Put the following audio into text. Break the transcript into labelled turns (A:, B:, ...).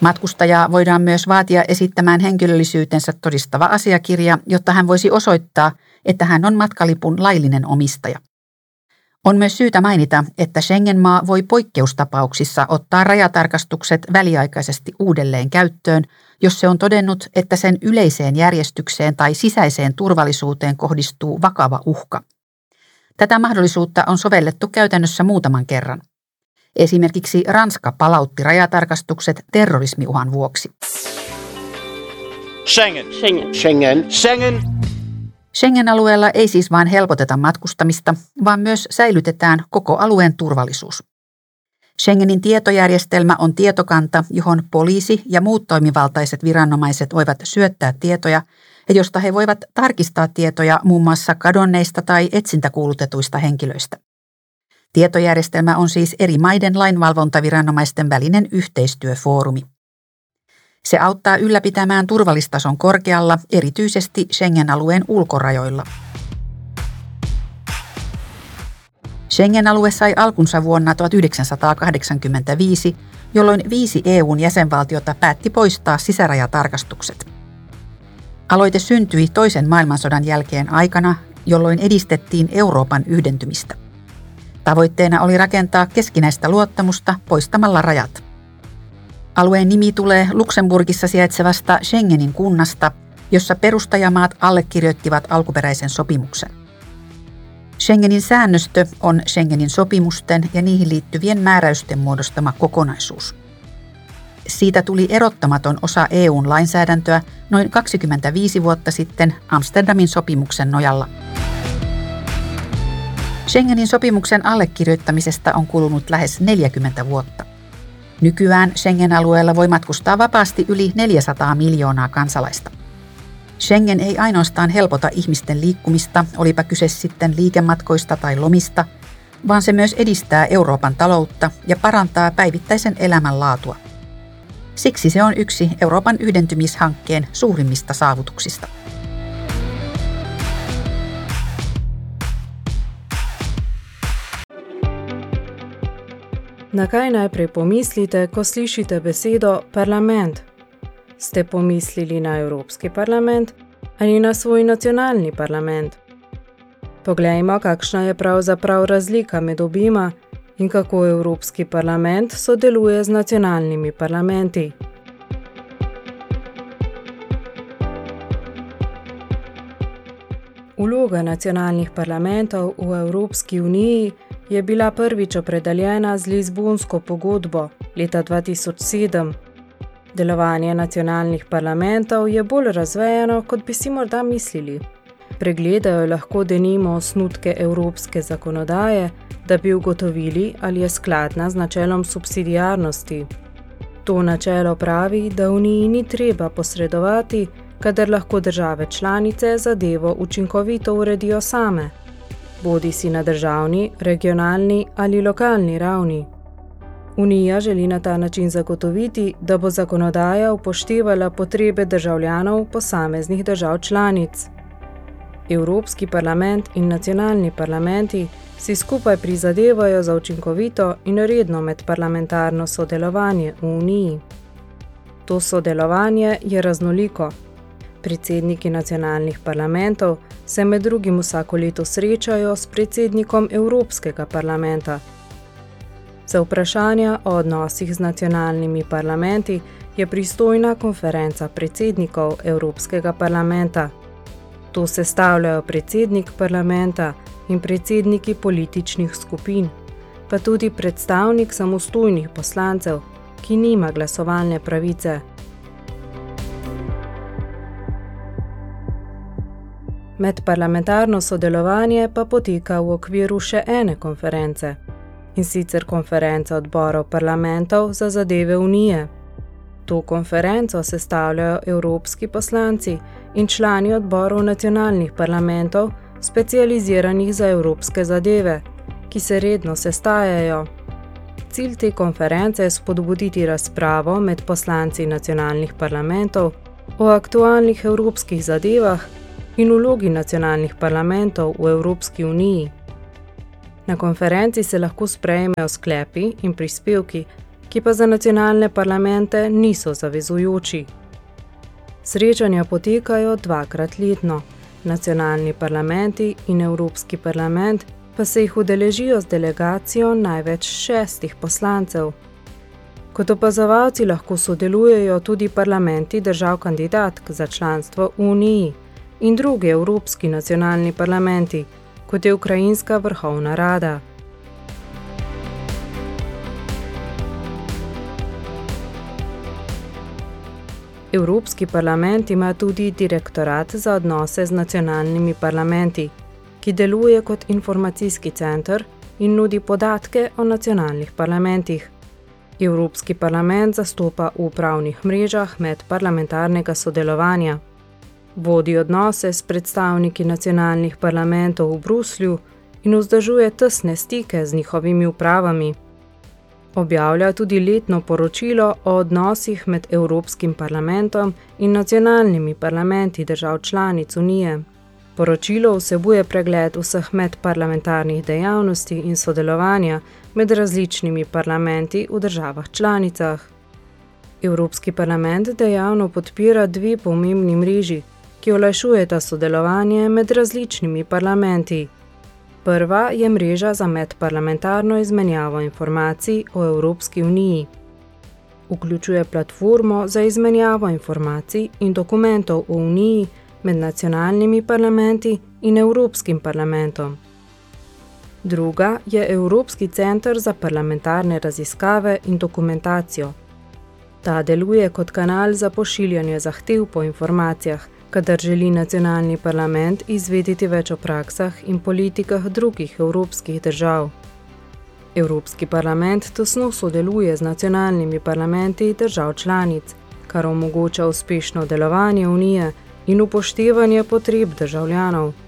A: Matkustajaa voidaan myös vaatia esittämään henkilöllisyytensä todistava asiakirja, jotta hän voisi osoittaa, että hän on matkalipun laillinen omistaja. On myös syytä mainita, että Schengen-maa voi poikkeustapauksissa ottaa rajatarkastukset väliaikaisesti uudelleen käyttöön, jos se on todennut, että sen yleiseen järjestykseen tai sisäiseen turvallisuuteen kohdistuu vakava uhka. Tätä mahdollisuutta on sovellettu käytännössä muutaman kerran. Esimerkiksi Ranska palautti rajatarkastukset terrorismiuhan vuoksi.
B: Schengen.
A: Schengen-alueella ei siis vain helpoteta matkustamista, vaan myös säilytetään koko alueen turvallisuus. Schengenin tietojärjestelmä on tietokanta, johon poliisi ja muut toimivaltaiset viranomaiset voivat syöttää tietoja ja josta he voivat tarkistaa tietoja muun muassa kadonneista tai etsintäkuulutetuista henkilöistä. Tietojärjestelmä on siis eri maiden lainvalvontaviranomaisten välinen yhteistyöfoorumi. Se auttaa ylläpitämään turvallistason korkealla, erityisesti Schengen-alueen ulkorajoilla. Schengen-alue sai alkunsa vuonna 1985, jolloin 5 EU:n jäsenvaltiota päätti poistaa sisärajatarkastukset. Aloite syntyi toisen maailmansodan jälkeen aikana, jolloin edistettiin Euroopan yhdentymistä. Tavoitteena oli rakentaa keskinäistä luottamusta poistamalla rajat. Alueen nimi tulee Luxemburgissa sijaitsevasta Schengenin kunnasta, jossa perustajamaat allekirjoittivat alkuperäisen sopimuksen. Schengenin säännöstö on Schengenin sopimusten ja niihin liittyvien määräysten muodostama kokonaisuus. Siitä tuli erottamaton osa EU:n lainsäädäntöä noin 25 vuotta sitten Amsterdamin sopimuksen nojalla. Schengenin sopimuksen allekirjoittamisesta on kulunut lähes 40 vuotta. Nykyään Schengen-alueella voi matkustaa vapaasti yli 400 miljoonaa kansalaista. Schengen ei ainoastaan helpota ihmisten liikkumista, olipa kyse sitten liikematkoista tai lomista, vaan se myös edistää Euroopan taloutta ja parantaa päivittäisen elämän laatua. Siksi se on yksi Euroopan yhdentymishankkeen suurimmista saavutuksista.
C: Na kaj najprej pomislite, ko slišite besedo parlament? Ste pomislili na Evropski parlament ali na svoj nacionalni parlament? Poglejmo, kakšna je pravzaprav razlika med obima in kako Evropski parlament sodeluje z nacionalnimi parlamenti. Vloga nacionalnih parlamentov v Evropski uniji je bila prvič opredeljena z Lizbonsko pogodbo leta 2007. Delovanje nacionalnih parlamentov je bolj razvejano, kot bi si morda mislili. Pregledajo lahko denimo osnutke evropske zakonodaje, da bi ugotovili, ali je skladna z načelom subsidiarnosti. To načelo pravi, da Uniji ni treba posredovati, kadar lahko države članice zadevo učinkovito uredijo same, bodisi na državni, regionalni ali lokalni ravni. Unija želi na ta način zagotoviti, da bo zakonodaja upoštevala potrebe državljanov posameznih držav članic. Evropski parlament in nacionalni parlamenti si skupaj prizadevajo za učinkovito in redno medparlamentarno sodelovanje v Uniji. To sodelovanje je raznoliko. Predsedniki nacionalnih parlamentov se med drugim vsako leto srečajo s predsednikom Evropskega parlamenta. Za vprašanja o odnosih z nacionalnimi parlamenti je pristojna konferenca predsednikov Evropskega parlamenta. To sestavljajo predsednik parlamenta in predsedniki političnih skupin, pa tudi predstavnik samostojnih poslancev, ki nima glasovalne pravice. Medparlamentarno sodelovanje pa poteka v okviru še ene konference, in sicer konferenca odborov parlamentov za zadeve Unije. To konferenco sestavljajo evropski poslanci in člani odborov nacionalnih parlamentov, specializiranih za evropske zadeve, ki se redno sestajajo. Cilj te konference je spodbuditi razpravo med poslanci nacionalnih parlamentov o aktualnih evropskih zadevah in vlogi nacionalnih parlamentov v Evropski uniji. Na konferenci se lahko sprejmejo sklepi in prispevki, ki pa za nacionalne parlamente niso zavezujoči. Srečanja potekajo 2-krat letno, nacionalni parlamenti in Evropski parlament pa se jih udeležijo z delegacijo največ 6 poslancev. Kot opazovalci lahko sodelujejo tudi parlamenti držav kandidatk za članstvo v Uniji in drugi evropski nacionalni parlamenti, kot je Ukrajinska vrhovna rada. Evropski parlament ima tudi direktorat za odnose z nacionalnimi parlamenti, ki deluje kot informacijski center in nudi podatke o nacionalnih parlamentih. Evropski parlament zastopa v upravnih mrežah medparlamentarnega sodelovanja, vodi odnose s predstavniki nacionalnih parlamentov v Bruslju in vzdržuje tesne stike z njihovimi upravami. Objavlja tudi letno poročilo o odnosih med Evropskim parlamentom in nacionalnimi parlamenti držav članic Unije. Poročilo vsebuje pregled vseh medparlamentarnih dejavnosti in sodelovanja med različnimi parlamenti v državah članicah. Evropski parlament dejavno podpira 2 pomembni mreži, ki olajšujeta sodelovanje med različnimi parlamenti. Prva je mreža za medparlamentarno izmenjavo informacij o Evropski uniji. Vključuje platformo za izmenjavo informacij in dokumentov o Uniji med nacionalnimi parlamenti in Evropskim parlamentom. Druga je Evropski center za parlamentarne raziskave in dokumentacijo. Ta deluje kot kanal za pošiljanje zahtev po informacijah, kadar želi nacionalni parlament izvedeti več o praksah in politikah drugih evropskih držav. Evropski parlament tesno sodeluje z nacionalnimi parlamenti držav članic, kar omogoča uspešno delovanje Unije in upoštevanje potreb državljanov.